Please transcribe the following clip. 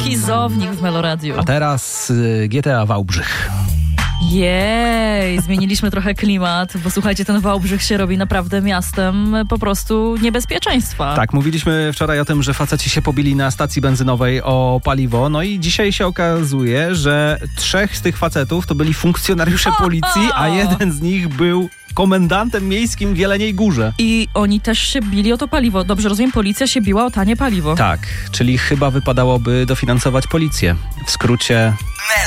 Schizownik w Meloradiu. A teraz GTA Wałbrzych. Jej, zmieniliśmy trochę klimat, bo słuchajcie, ten Wałbrzych się robi naprawdę miastem po prostu niebezpieczeństwa. Tak, mówiliśmy wczoraj o tym, że faceci się pobili na stacji benzynowej o paliwo, no i dzisiaj się okazuje, że 3 z tych facetów to byli funkcjonariusze policji, a jeden z nich był komendantem miejskim w Jeleniej Górze. I oni też się bili o to paliwo. Dobrze rozumiem, policja się biła o tanie paliwo. Tak, czyli chyba wypadałoby dofinansować policję. W skrócie...